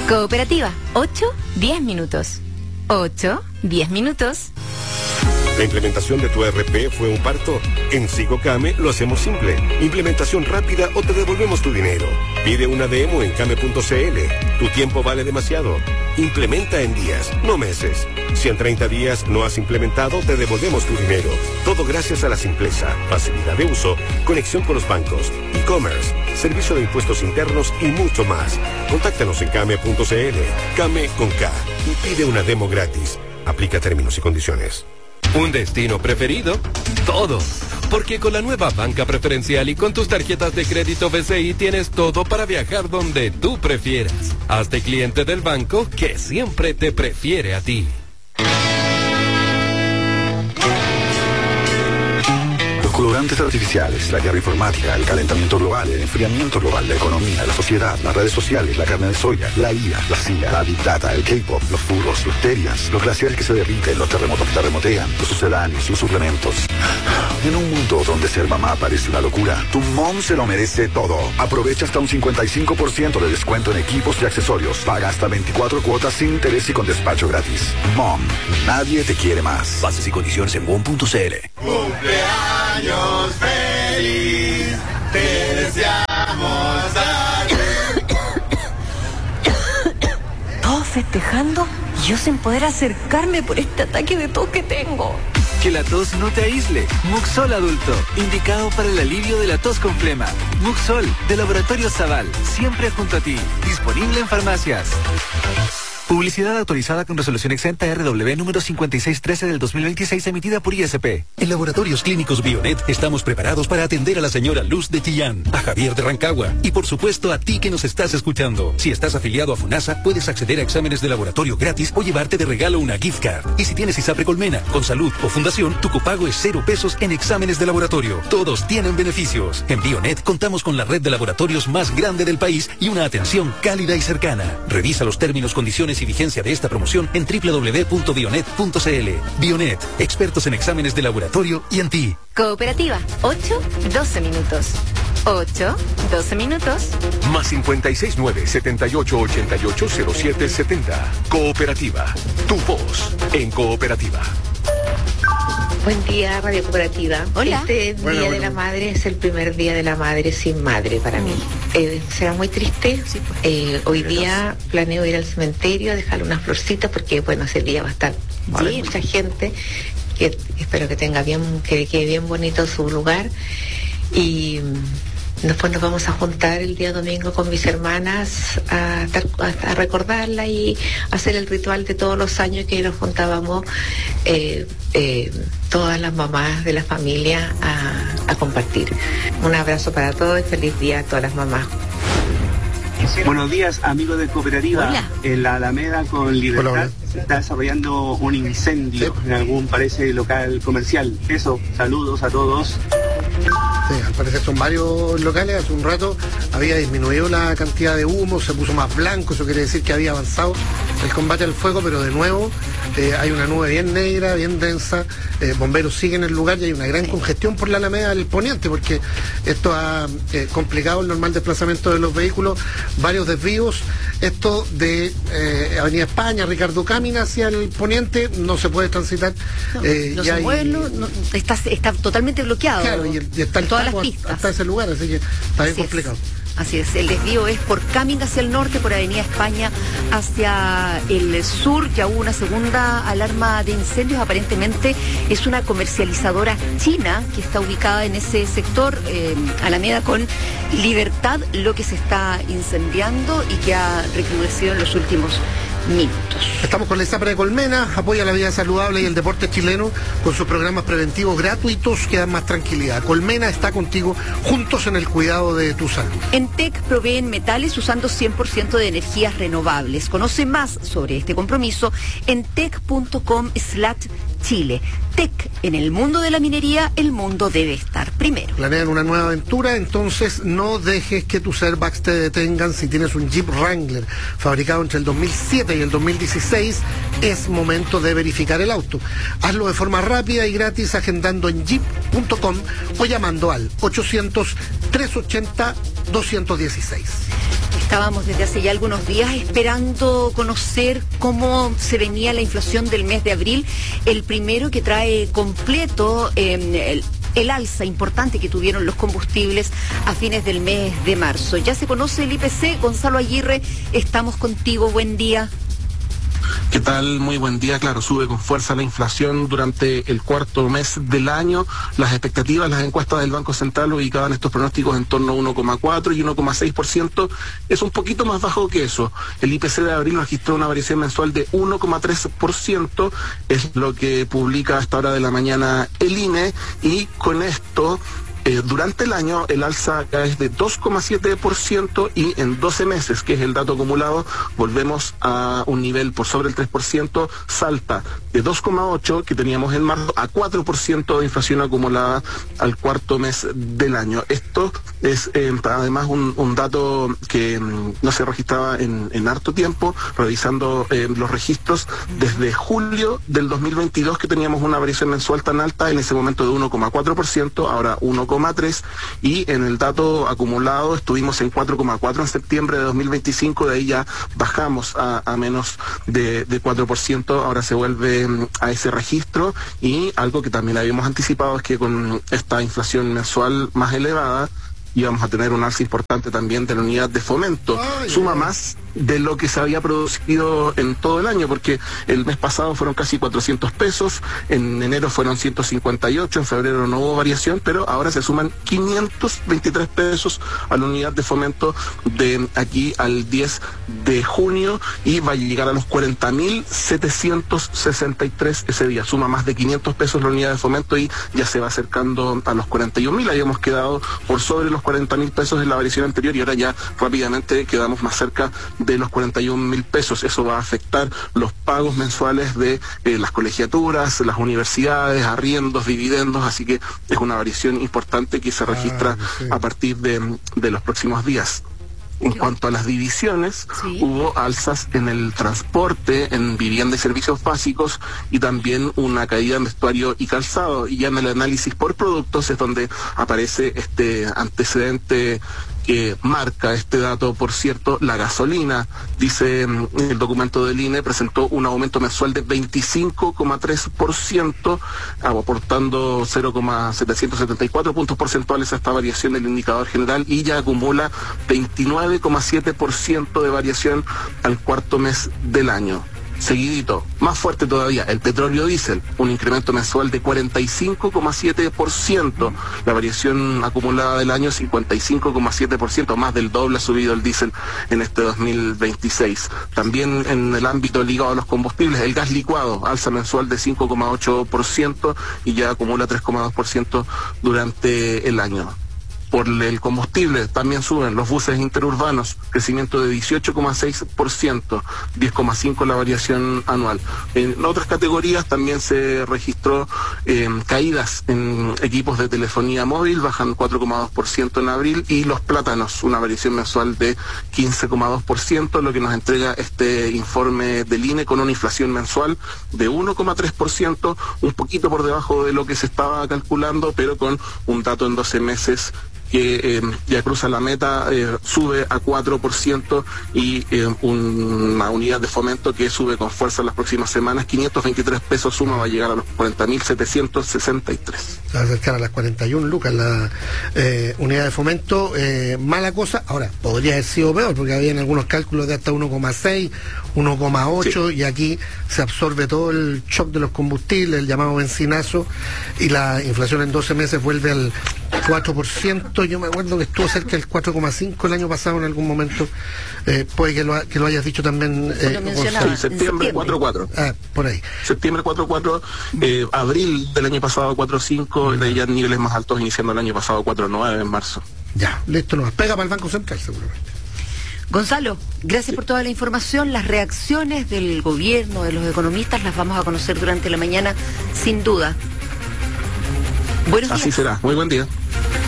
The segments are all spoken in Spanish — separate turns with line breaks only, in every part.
Cooperativa, 8-10 minutos. 8-10 minutos.
¿La implementación de tu ERP fue un parto? En Sigocame lo hacemos simple. Implementación rápida o te devolvemos tu dinero. Pide una demo en came.cl. Tu tiempo vale demasiado. Implementa en días, no meses. Si en 30 días no has implementado, te devolvemos tu dinero. Todo gracias a la simpleza, facilidad de uso, conexión con los bancos, e-commerce, servicio de impuestos internos y mucho más. Contáctanos en came.cl. Came con K. Y pide una demo gratis. Aplica términos y condiciones.
¿Un destino preferido? Todo. Porque con la nueva banca preferencial y con tus tarjetas de crédito BCI tienes todo para viajar donde tú prefieras. Hazte cliente del banco que siempre te prefiere a ti.
Colorantes artificiales, la guerra informática, el calentamiento global, el enfriamiento global, la economía, la sociedad, las redes sociales, la carne de soya, la IA, la CIA, la Big Data, el K-pop, los furros, los terias, los glaciares que se derriten, los terremotos que terremotean, los sucedáneos, los suplementos. En un mundo donde ser mamá parece una locura, tu mom se lo merece todo. Aprovecha hasta un 55% de descuento en equipos y accesorios. Paga hasta 24 cuotas sin interés y con despacho gratis. Mom, nadie te quiere más. Bases y condiciones en mom.cl.
¡Cumpleaños feliz! Te deseamos aquí.
Todos festejando y yo sin poder acercarme por este ataque de tos que tengo.
Que la tos no te aísle. Muxol Adulto, indicado para el alivio de la tos con flema. Muxol, de Laboratorio Zaval, siempre junto a ti. Disponible en farmacias. Publicidad autorizada con resolución exenta RW número 5613 del 2026 emitida por ISP.
En Laboratorios Clínicos Bionet estamos preparados para atender a la señora Luz de Chillán, a Javier de Rancagua y por supuesto a ti que nos estás escuchando. Si estás afiliado a FUNASA, puedes acceder a exámenes de laboratorio gratis o llevarte de regalo una gift card. Y si tienes ISAPRE Colmena, con salud o fundación, tu copago es 0 pesos en exámenes de laboratorio. Todos tienen beneficios. En Bionet contamos con la red de laboratorios más grande del país y una atención cálida y cercana. Revisa los términos, condiciones y vigencia de esta promoción en www.bionet.cl. Bionet, expertos en exámenes de laboratorio y en ti.
Cooperativa, 8-12 minutos. 8-12 minutos.
Más 569-7888-0770. Cooperativa, tu voz en Cooperativa.
Buen día, Radio Cooperativa.
Hola.
Este Día de la Madre es el primer Día de la Madre sin madre para mí. Será muy triste.
Sí, pues.
Hoy día planeo ir al cementerio a dejarle unas florcitas porque, bueno, ese día va a estar mucha gente. Que espero que tenga que quede bien bonito su lugar. Y después nos vamos a juntar el día domingo con mis hermanas a recordarla y hacer el ritual de todos los años que nos juntábamos todas las mamás de la familia a compartir. Un abrazo para todos y feliz día a todas las mamás.
Buenos días, amigos de Cooperativa.
Hola.
En la Alameda con Libertad
Hola.
se está desarrollando un incendio en algún, parece, local comercial. Eso, saludos a todos.
Sí, al parecer son varios locales. Hace un rato había disminuido la cantidad de humo, se puso más blanco, eso quiere decir que había avanzado el combate al fuego, pero de nuevo hay una nube bien negra, bien densa, bomberos siguen en el lugar y hay una gran congestión por la Alameda del Poniente, porque esto ha complicado el normal desplazamiento de los vehículos, varios desvíos. Esto de Avenida España, Ricardo Cámina hacia el Poniente, no se puede transitar.
No se mueve, está totalmente bloqueado.
Claro, y está el
todas las
tapo
pistas.
hasta ese lugar, así que está bien complicado.
Así es, el desvío es por Cáming hacia el norte, por Avenida España hacia el sur. Ya hubo una segunda alarma de incendios, aparentemente es una comercializadora china que está ubicada en ese sector, Alameda con Libertad, lo que se está incendiando y que ha recrudecido en los últimos minutos.
Estamos con la ISAPRE de Colmena, apoya la vida saludable y el deporte chileno con sus programas preventivos gratuitos que dan más tranquilidad. Colmena está contigo, juntos en el cuidado de tu salud.
En TEC proveen metales usando 100% de energías renovables. Conoce más sobre este compromiso en tec.com/Chile. TEC, en el mundo de la minería, el mundo debe estar primero.
Planean una nueva aventura, entonces no dejes que tus airbags te detengan. Si tienes un Jeep Wrangler fabricado entre el 2007 y el 2016, es momento de verificar el auto. Hazlo de forma rápida y gratis agendando en jeep.com o llamando al 800-380-216.
Estábamos desde hace ya algunos días esperando conocer cómo se venía la inflación del mes de abril, el primero que trae completo el alza importante que tuvieron los combustibles a fines del mes de marzo. Ya se conoce el IPC. Gonzalo Aguirre, estamos contigo, buen día.
¿Qué tal? Muy buen día. Claro, sube con fuerza la inflación durante el cuarto mes del año. Las expectativas, las encuestas del Banco Central ubicaban estos pronósticos en torno a 1,4 y 1,6%. Es un poquito más bajo que eso. El IPC de abril registró una variación mensual de 1,3%. Es lo que publica a esta hora de la mañana el INE. Y con esto, durante el año el alza es de 2,7% y en 12 meses, que es el dato acumulado, volvemos a un nivel por sobre el 3%, salta de 2,8% que teníamos en marzo a 4% de inflación acumulada al cuarto mes del año. Esto es además un dato que no se registraba en harto tiempo, revisando los registros desde julio del 2022, que teníamos una variación mensual tan alta, en ese momento de 1,4%, ahora 1,3%, y en el dato acumulado estuvimos en 4,4% en septiembre de 2025, de ahí ya bajamos a menos de 4%, ahora se vuelve a ese registro. Y algo que también habíamos anticipado es que con esta inflación mensual más elevada íbamos a tener un alza importante también de la unidad de fomento. Suma más de lo que se había producido en todo el año, porque el mes pasado fueron casi 400 pesos, en enero fueron 158, en febrero no hubo variación, pero ahora se suman 523 pesos a la unidad de fomento de aquí al 10 de junio y va a llegar a los 40.763 ese día. Suma más de 500 pesos la unidad de fomento y ya se va acercando a los 41.000. Habíamos quedado por sobre los 40.000 pesos en la variación anterior y ahora ya rápidamente quedamos más cerca de los 41.000 pesos. Eso va a afectar los pagos mensuales de las colegiaturas, las universidades, arriendos, dividendos, así que es una variación importante que se registra a partir de los próximos días. En cuanto a las divisiones, hubo alzas en el transporte, en vivienda y servicios básicos y también una caída en vestuario y calzado. Y ya en el análisis por productos es donde aparece este antecedente que marca este dato. Por cierto, la gasolina, dice el documento del INE, presentó un aumento mensual de 25,3%, aportando 0,774 puntos porcentuales a esta variación del indicador general y ya acumula 29,7% de variación al cuarto mes del año. Seguidito, más fuerte todavía, el petróleo diésel, un incremento mensual de 45,7%, la variación acumulada del año 55,7%, más del doble ha subido el diésel en este 2026. También en el ámbito ligado a los combustibles, el gas licuado, alza mensual de 5,8% y ya acumula 3,2% durante el año. Por el combustible también suben los buses interurbanos, crecimiento de 18,6%, 10,5% la variación anual. En otras categorías también se registró caídas en equipos de telefonía móvil, bajan 4,2% en abril, y los plátanos, una variación mensual de 15,2%, lo que nos entrega este informe del INE con una inflación mensual de 1,3%, un poquito por debajo de lo que se estaba calculando, pero con un dato en 12 meses que ya cruza la meta, sube a 4% y una unidad de fomento que sube con fuerza en las próximas semanas, 523 pesos suma, va a llegar a los 40.763.
Se va a acercar a las 41 lucas la unidad de fomento, mala cosa. Ahora, podría haber sido peor, porque habían algunos cálculos de hasta 1,6, 1,8, sí. Y aquí se absorbe todo el shock de los combustibles, el llamado benzinazo, y la inflación en 12 meses vuelve al 4%. Yo me acuerdo que estuvo cerca del 4,5 el año pasado en algún momento. Puede que lo hayas dicho también.
Sí, septiembre 4,4.
Por ahí.
Septiembre 4,4. Abril del año pasado 4,5. De ya niveles más altos iniciando el año pasado 4,9 en marzo.
Ya, listo, nos pega para el Banco Central seguramente.
Gonzalo, gracias por toda la información. Las reacciones del gobierno, de los economistas, las vamos a conocer durante la mañana, sin duda. Buenos días.
Así será. Muy buen día.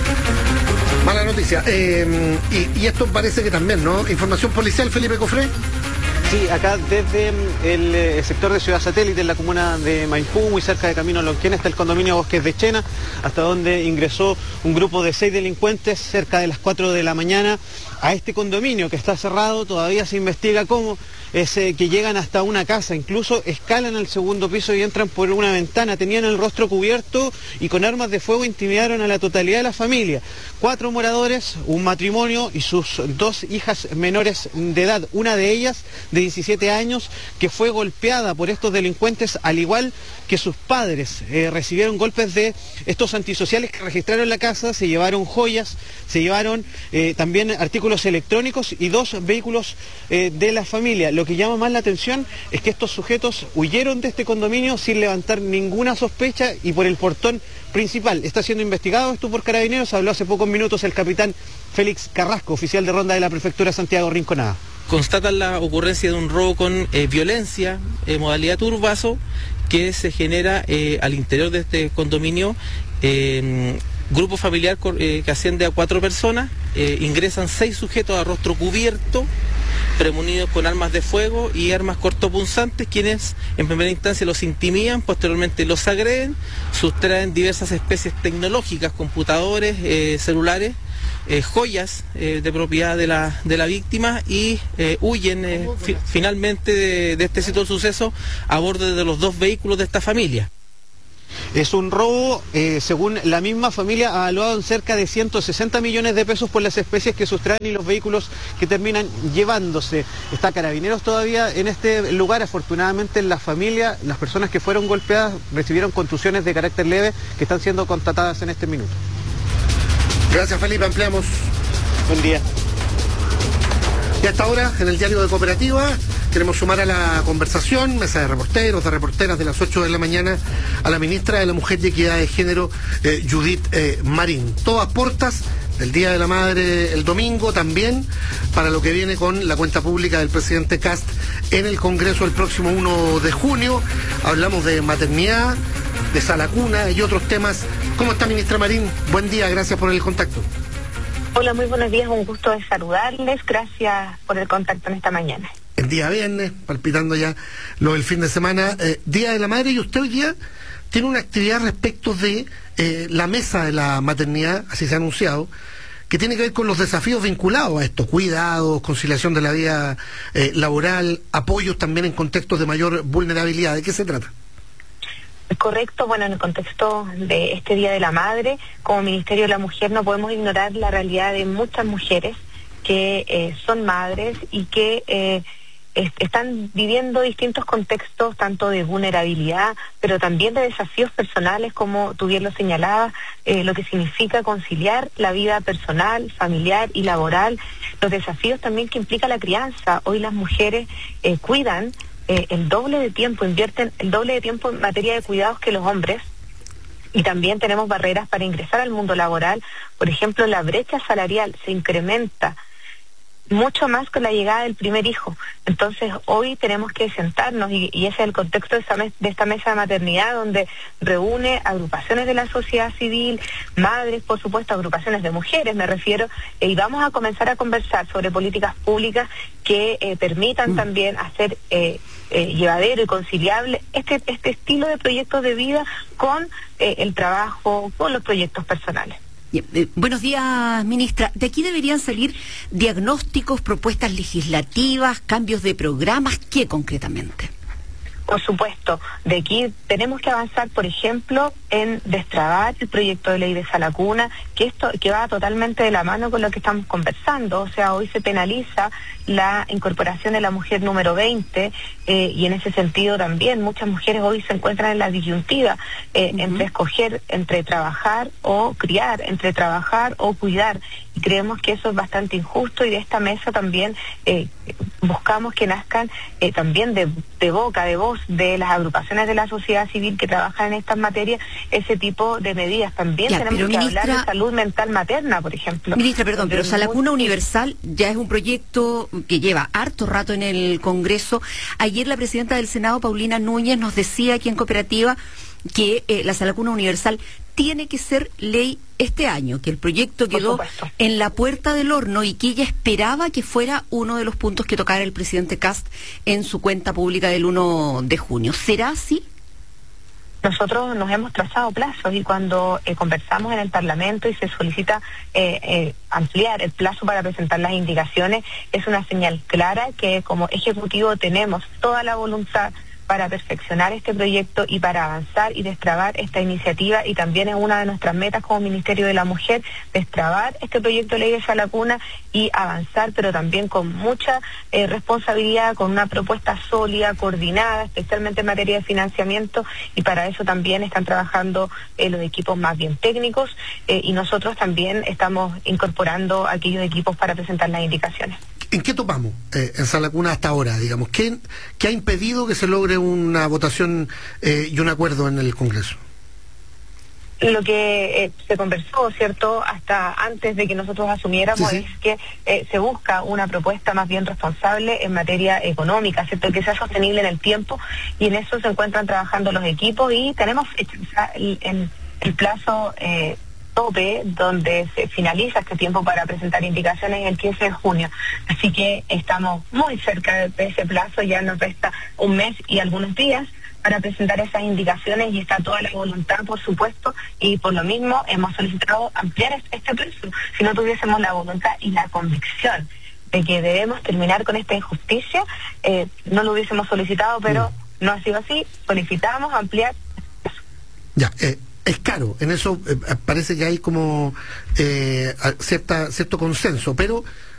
Mala noticia. Y esto parece que también, ¿no? Información policial, Felipe Cofré.
Sí, acá desde el sector de Ciudad Satélite, en la comuna de Maipú, muy cerca de Camino Lonquén, está el condominio Bosques de Chena, hasta donde ingresó un grupo de 6 delincuentes cerca de las 4 de la mañana. a este condominio que está cerrado. Todavía se investiga cómo es que llegan hasta una casa, incluso escalan al segundo piso y entran por una ventana. Tenían el rostro cubierto y con armas de fuego intimidaron a la totalidad de la familia. 4 moradores, un matrimonio y sus 2 hijas menores de edad, una de ellas de 17 años que fue golpeada por estos delincuentes, al igual que sus padres. Recibieron golpes de estos antisociales que registraron la casa, se llevaron joyas, se llevaron también artículos electrónicos y 2 vehículos de la familia. Lo que llama más la atención es que estos sujetos huyeron de este condominio sin levantar ninguna sospecha y por el portón principal. Está siendo investigado esto por Carabineros. Habló hace pocos minutos el capitán Félix Carrasco, oficial de ronda de la Prefectura Santiago Rinconada.
Constatan la ocurrencia de un robo con violencia, modalidad turbazo, que se genera al interior de este condominio. Grupo familiar que asciende a 4 personas, ingresan 6 sujetos a rostro cubierto, premunidos con armas de fuego y armas cortopunzantes, quienes en primera instancia los intimidan, posteriormente los agreden, sustraen diversas especies tecnológicas, computadores, celulares, joyas de propiedad de la víctima y huyen finalmente de este sitio de suceso a bordo de los 2 vehículos de esta familia.
Es un robo, según la misma familia, evaluado en cerca de 160 millones de pesos por las especies que sustraen y los vehículos que terminan llevándose. Está Carabineros todavía en este lugar. Afortunadamente la familia, las personas que fueron golpeadas recibieron contusiones de carácter leve que están siendo constatadas en este minuto.
Gracias, Felipe, ampliamos.
Buen día.
Y hasta ahora, en el diario de Cooperativa, queremos sumar a la conversación, mesa de reporteros, de reporteras de las 8 de la mañana, a la ministra de la Mujer y Equidad de Género, Judith Marín. Todas portas del Día de la Madre el domingo, también para lo que viene con la cuenta pública del presidente Kast en el Congreso el próximo 1 de junio. Hablamos de maternidad, de sala cuna y otros temas. ¿Cómo está, ministra Marín? Buen día, gracias por el contacto.
Hola, muy buenos días, un gusto de saludarles, gracias por el contacto en esta mañana.
El día viernes, palpitando ya lo del fin de semana, Día de la Madre, y usted hoy día tiene una actividad respecto de la mesa de la maternidad, así se ha anunciado, que tiene que ver con los desafíos vinculados a esto, cuidados, conciliación de la vida laboral, apoyos también en contextos de mayor vulnerabilidad. ¿De qué se trata?
Correcto, bueno, en el contexto de este Día de la Madre, como Ministerio de la Mujer no podemos ignorar la realidad de muchas mujeres que son madres y que están viviendo distintos contextos, tanto de vulnerabilidad, pero también de desafíos personales, como tú bien lo señalabas, lo que significa conciliar la vida personal, familiar y laboral, los desafíos también que implica la crianza. Hoy las mujeres cuidan el doble de tiempo, invierten el doble de tiempo en materia de cuidados que los hombres, y también tenemos barreras para ingresar al mundo laboral. Por ejemplo, la brecha salarial se incrementa mucho más con la llegada del primer hijo. Entonces hoy tenemos que sentarnos y ese es el contexto de esta mesa de maternidad, donde reúne agrupaciones de la sociedad civil, madres, por supuesto, agrupaciones de mujeres, me refiero, y vamos a comenzar a conversar sobre políticas públicas que permitan también hacer llevadero y conciliable este estilo de proyectos de vida con el trabajo, con los proyectos personales.
Buenos días, ministra. De aquí deberían salir diagnósticos, propuestas legislativas, cambios de programas. ¿Qué concretamente?
Por supuesto, de aquí tenemos que avanzar, por ejemplo, en destrabar el proyecto de ley de sala cuna, que va totalmente de la mano con lo que estamos conversando. O sea, hoy se penaliza la incorporación de la mujer número 20 y en ese sentido también muchas mujeres hoy se encuentran en la disyuntiva entre escoger entre trabajar o criar, entre trabajar o cuidar. Y creemos que eso es bastante injusto, y de esta mesa también buscamos que nazcan también de boca, de voz de las agrupaciones de la sociedad civil que trabajan en estas materias, ese tipo de medidas. También tenemos que hablar de salud mental materna, por ejemplo.
Ministra, perdón, pero Sala Cuna Universal ya es un proyecto que lleva harto rato en el Congreso. Ayer la presidenta del Senado, Paulina Núñez, nos decía aquí en Cooperativa que la Sala Cuna Universal tiene que ser ley este año, que el proyecto quedó en la puerta del horno y que ella esperaba que fuera uno de los puntos que tocara el presidente Kast en su cuenta pública del 1 de junio. ¿Será así?
nosotros nos hemos trazado plazos y cuando conversamos en el Parlamento y se solicita ampliar el plazo para presentar las indicaciones, es una señal clara que como Ejecutivo tenemos toda la voluntad para perfeccionar este proyecto y para avanzar y destrabar esta iniciativa, y también es una de nuestras metas como Ministerio de la Mujer, destrabar este proyecto de ley de Sala Cuna y avanzar, pero también con mucha responsabilidad, con una propuesta sólida, coordinada, especialmente en materia de financiamiento, y para eso también están trabajando los equipos más bien técnicos, y nosotros también estamos incorporando aquellos equipos para presentar las indicaciones.
¿En qué topamos en Sala Cuna hasta ahora, digamos? ¿Qué ha impedido que se logre una votación y un acuerdo en el Congreso?
Lo que se conversó, ¿cierto?, hasta antes de que nosotros asumiéramos, es que se busca una propuesta más bien responsable en materia económica, ¿cierto?, que sea sostenible en el tiempo, y en eso se encuentran trabajando los equipos y tenemos fecha, o sea, el plazo tope donde se finaliza este tiempo para presentar indicaciones el 15 de junio. Así que estamos muy cerca de ese plazo, ya nos resta un mes y algunos días para presentar esas indicaciones y está toda la voluntad, por supuesto, y por lo mismo hemos solicitado ampliar este plazo. Si no tuviésemos la voluntad y la convicción de que debemos terminar con esta injusticia, no lo hubiésemos solicitado, pero no ha sido así. Solicitamos ampliar.
Ya, es caro, en eso parece que hay como cierto consenso, pero